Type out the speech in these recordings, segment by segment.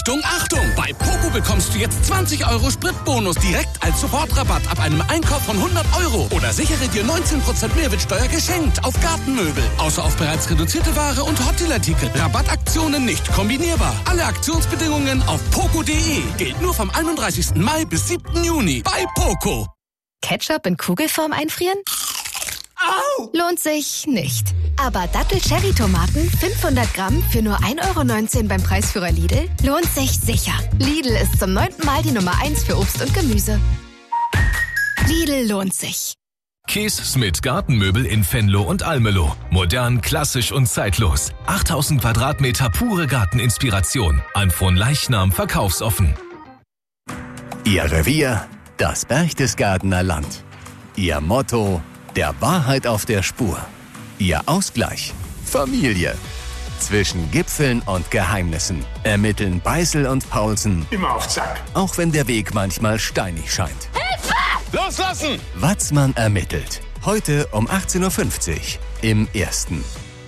Achtung, Achtung! Bei Poco bekommst du jetzt 20 € Spritbonus direkt als Sofortrabatt ab einem Einkauf von 100 € oder sichere dir 19% Mehrwertsteuer geschenkt auf Gartenmöbel. Außer auf bereits reduzierte Ware und Hotdeal-Artikel. Rabattaktionen nicht kombinierbar. Alle Aktionsbedingungen auf poco.de. Gilt nur vom 31. Mai bis 7. Juni bei Poco. Ketchup in Kugelform einfrieren? Au! Lohnt sich nicht. Aber Dattel-Cherry-Tomaten 500 Gramm für nur 1,19 € beim Preisführer Lidl lohnt sich sicher. Lidl ist zum 9. Mal die Nummer 1 für Obst und Gemüse. Lidl lohnt sich. Kees Smith Gartenmöbel in Venlo und Almelo. Modern, klassisch und zeitlos. 8000 Quadratmeter pure Garteninspiration. An Fronleichnam verkaufsoffen. Ihr Revier, das Berchtesgadener Land. Ihr Motto, der Wahrheit auf der Spur. Ihr Ausgleich, Familie. Zwischen Gipfeln und Geheimnissen ermitteln Beißel und Paulsen. Immer auf Zack. Auch wenn der Weg manchmal steinig scheint. Hilfe! Loslassen! Watzmann ermittelt. Heute um 18:50 Uhr im Ersten.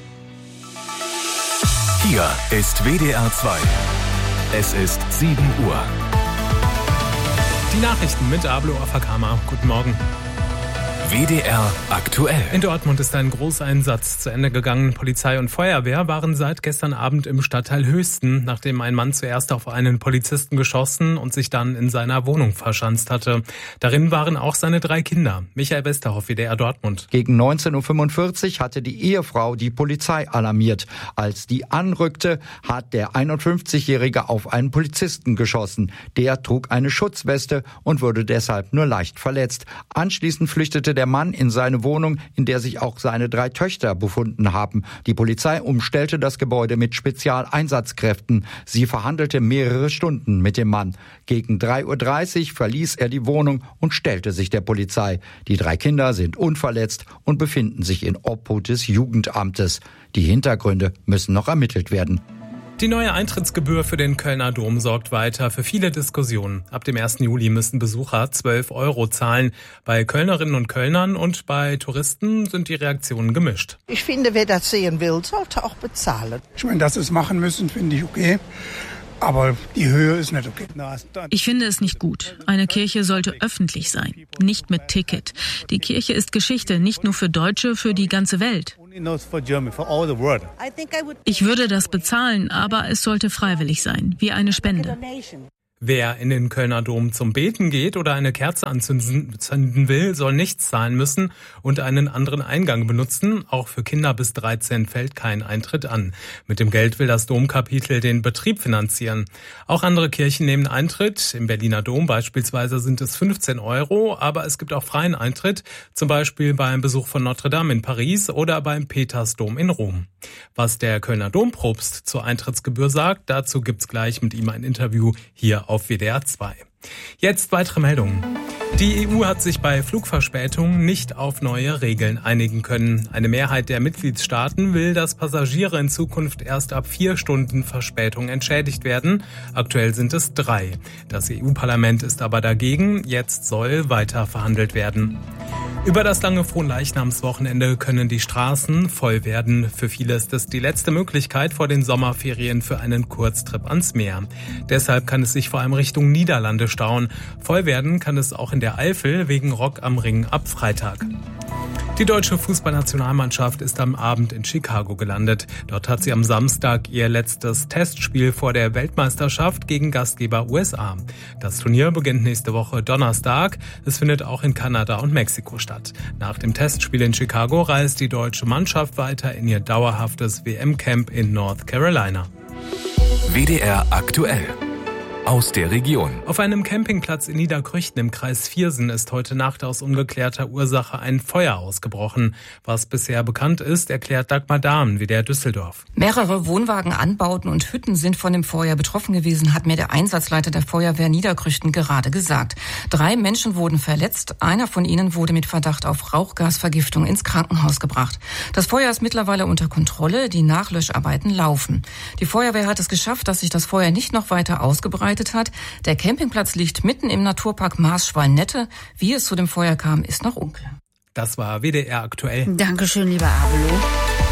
Hier ist WDR 2. Es ist 7 Uhr. Die Nachrichten mit Ablo Afakama. Guten Morgen. WDR aktuell. In Dortmund ist ein Großeinsatz zu Ende gegangen. Polizei und Feuerwehr waren seit gestern Abend im Stadtteil Höchsten, nachdem ein Mann zuerst auf einen Polizisten geschossen und sich dann in seiner Wohnung verschanzt hatte. Darin waren auch seine 3 Kinder. Michael Westerhoff, WDR Dortmund. Gegen 19:45 Uhr hatte die Ehefrau die Polizei alarmiert. Als die anrückte, hat der 51-Jährige auf einen Polizisten geschossen. Der trug eine Schutzweste und wurde deshalb nur leicht verletzt. Anschließend flüchtete der Mann in seine Wohnung, in der sich auch seine 3 Töchter befunden haben. Die Polizei umstellte das Gebäude mit Spezialeinsatzkräften. Sie verhandelte mehrere Stunden mit dem Mann. Gegen 3:30 Uhr verließ er die Wohnung und stellte sich der Polizei. Die 3 Kinder sind unverletzt und befinden sich in Obhut des Jugendamtes. Die Hintergründe müssen noch ermittelt werden. Die neue Eintrittsgebühr für den Kölner Dom sorgt weiter für viele Diskussionen. Ab dem 1. Juli müssen Besucher 12 € zahlen. Bei Kölnerinnen und Kölnern und bei Touristen sind die Reaktionen gemischt. Ich finde, wer das sehen will, sollte auch bezahlen. Ich meine, dass sie es machen müssen, finde ich okay. Aber die Höhe ist nicht okay. Ich finde es nicht gut. Eine Kirche sollte öffentlich sein, nicht mit Ticket. Die Kirche ist Geschichte, nicht nur für Deutsche, für die ganze Welt. Ich würde das bezahlen, aber es sollte freiwillig sein, wie eine Spende. Wer in den Kölner Dom zum Beten geht oder eine Kerze anzünden will, soll nichts zahlen müssen und einen anderen Eingang benutzen. Auch für Kinder bis 13 fällt kein Eintritt an. Mit dem Geld will das Domkapitel den Betrieb finanzieren. Auch andere Kirchen nehmen Eintritt. Im Berliner Dom beispielsweise sind es 15 €, aber es gibt auch freien Eintritt, zum Beispiel beim Besuch von Notre Dame in Paris oder beim Petersdom in Rom. Was der Kölner Dompropst zur Eintrittsgebühr sagt, dazu gibt's gleich mit ihm ein Interview hier auf WDR 2. Jetzt weitere Meldungen. Die EU hat sich bei Flugverspätungen nicht auf neue Regeln einigen können. Eine Mehrheit der Mitgliedstaaten will, dass Passagiere in Zukunft erst ab 4 Stunden Verspätung entschädigt werden. Aktuell sind es 3. Das EU-Parlament ist aber dagegen. Jetzt soll weiter verhandelt werden. Über das lange Fronleichnamswochenende können die Straßen voll werden. Für viele ist es die letzte Möglichkeit vor den Sommerferien für einen Kurztrip ans Meer. Deshalb kann es sich vor allem Richtung Niederlande stauen. Voll werden kann es auch in der Eifel wegen Rock am Ring ab Freitag. Die deutsche Fußballnationalmannschaft ist am Abend in Chicago gelandet. Dort hat sie am Samstag ihr letztes Testspiel vor der Weltmeisterschaft gegen Gastgeber USA. Das Turnier beginnt nächste Woche Donnerstag. Es findet auch in Kanada und Mexiko statt. Nach dem Testspiel in Chicago reist die deutsche Mannschaft weiter in ihr dauerhaftes WM-Camp in North Carolina. WDR aktuell. Aus der Region. Auf einem Campingplatz in Niederkrüchten im Kreis Viersen ist heute Nacht aus ungeklärter Ursache ein Feuer ausgebrochen. Was bisher bekannt ist, erklärt Dagmar Dahmen, WDR Düsseldorf. Mehrere Wohnwagenanbauten und Hütten sind von dem Feuer betroffen gewesen, hat mir der Einsatzleiter der Feuerwehr Niederkrüchten gerade gesagt. 3 Menschen wurden verletzt. Einer von ihnen wurde mit Verdacht auf Rauchgasvergiftung ins Krankenhaus gebracht. Das Feuer ist mittlerweile unter Kontrolle. Die Nachlöscharbeiten laufen. Die Feuerwehr hat es geschafft, dass sich das Feuer nicht noch weiter ausgebreitet hat. Der Campingplatz liegt mitten im Naturpark Maas-Schwalm-Nette. Wie es zu dem Feuer kam, ist noch unklar. Das war WDR aktuell. Dankeschön, lieber Abelo.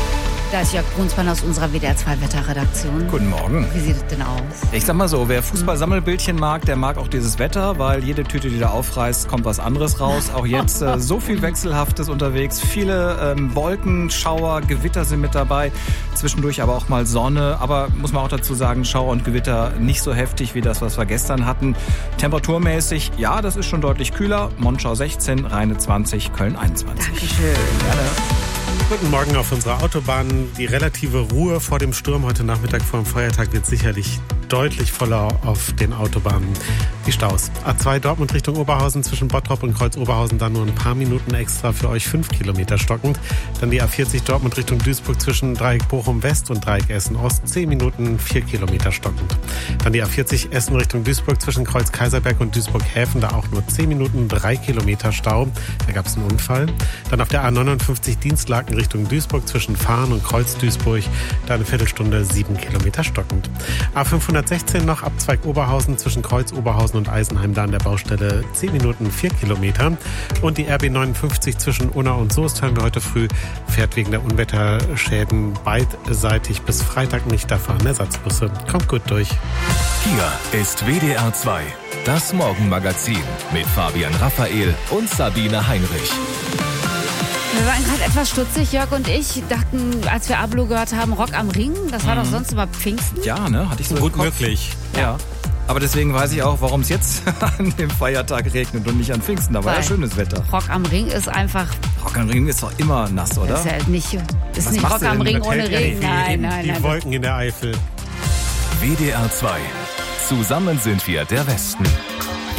Da ist Jörg Brunsmann aus unserer WDR 2 Wetterredaktion. Guten Morgen. Wie sieht es denn aus? Ich sag mal so, wer Fußball-Sammelbildchen mag, der mag auch dieses Wetter, weil jede Tüte, die da aufreißt, kommt was anderes raus. Auch jetzt so viel Wechselhaftes unterwegs. Viele Wolken, Schauer, Gewitter sind mit dabei. Zwischendurch aber auch mal Sonne. Aber muss man auch dazu sagen, Schauer und Gewitter nicht so heftig wie das, was wir gestern hatten. Temperaturmäßig, ja, das ist schon deutlich kühler. Monschau 16, Rheine 20, Köln 21. Dankeschön. Gerne. Guten Morgen auf unserer Autobahn. Die relative Ruhe vor dem Sturm heute Nachmittag vor dem Feiertag wird sicherlich deutlich voller auf den Autobahnen. Die Staus. A2 Dortmund Richtung Oberhausen zwischen Bottrop und Kreuz Oberhausen dann nur ein paar Minuten extra für euch 5 Kilometer stockend. Dann die A40 Dortmund Richtung Duisburg zwischen Dreieck Bochum West und Dreieck Essen Ost 10 Minuten 4 Kilometer stockend. Dann die A40 Essen Richtung Duisburg zwischen Kreuz Kaiserberg und Duisburg Häfen, da auch nur 10 Minuten 3 Kilometer Stau. Da gab es einen Unfall. Dann auf der A59 Dienstlaken Richtung Duisburg zwischen Fahren und Kreuz Duisburg, da eine Viertelstunde 7 Kilometer stockend. A516 noch Abzweig Oberhausen zwischen Kreuz Oberhausen und Eisenheim, da an der Baustelle 10 Minuten 4 Kilometer. Und die RB59 zwischen Unna und Soest hören wir heute früh, fährt wegen der Unwetterschäden beidseitig bis Freitag nicht, da fahren Ersatzbusse. Kommt gut durch. Hier ist WDR 2, das Morgenmagazin mit Fabian Raphael und Sabine Heinrich. Wir waren gerade etwas stutzig, Jörg und ich dachten, als wir Ablo gehört haben, Rock am Ring, das war doch sonst immer Pfingsten. Ja, ne? Hatte ich so gut möglich. Ja. Aber deswegen weiß ich auch, warum es jetzt an dem Feiertag regnet und nicht an Pfingsten. Da war ja schönes Wetter. Rock am Ring ist einfach... Rock am Ring ist doch immer nass, oder? Ist ja nicht Rock am Ring ohne Regen. Nein. Die Wolken in der Eifel. WDR 2. Zusammen sind wir der Westen.